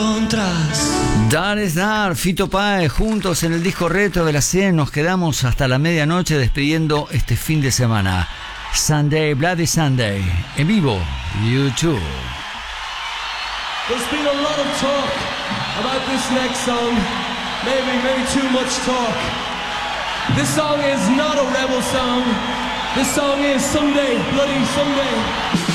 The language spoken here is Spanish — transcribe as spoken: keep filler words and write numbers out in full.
Dar es dar, Fito Páez, juntos en el disco retro de la cien, nos quedamos hasta la medianoche despidiendo este fin de semana. Sunday, Bloody Sunday, en vivo, YouTube. There's been a lot of talk about this next song, maybe, maybe too much talk. This song is not a rebel song, this song is Sunday, Bloody Sunday.